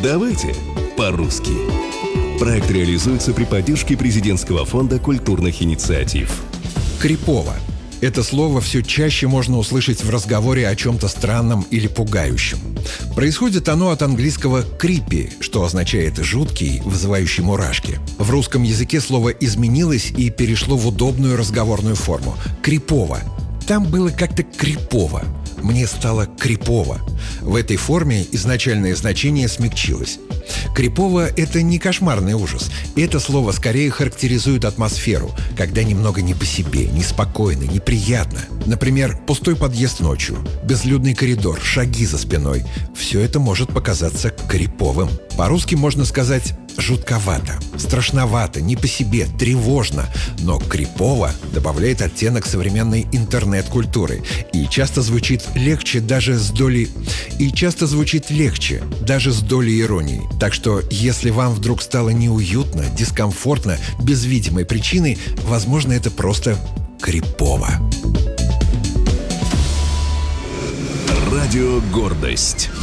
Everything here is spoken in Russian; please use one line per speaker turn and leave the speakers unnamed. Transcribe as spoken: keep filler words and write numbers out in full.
Давайте по-русски. Проект реализуется при поддержке Президентского фонда культурных инициатив.
Крипово. Это слово все чаще можно услышать в разговоре о чем-то странном или пугающем. Происходит оно от английского «creepy», что означает «жуткий», вызывающий мурашки. В русском языке слово изменилось и перешло в удобную разговорную форму – «крипово». Там было как-то крипово. Мне стало крипово. В этой форме изначальное значение смягчилось. Крипово – это не кошмарный ужас. Это слово скорее характеризует атмосферу, когда немного не по себе, неспокойно, неприятно. Например, пустой подъезд ночью, безлюдный коридор, шаги за спиной. Все это может показаться криповым. По-русски можно сказать жутковато, страшновато, не по себе, тревожно. Но крипово добавляет оттенок современной интернет-культуры и часто звучит легче даже с долей... И часто звучит легче, даже с долей иронии. Так что, если вам вдруг стало неуютно, дискомфортно, без видимой причины, возможно, это просто крипово.
Радио «Гордость».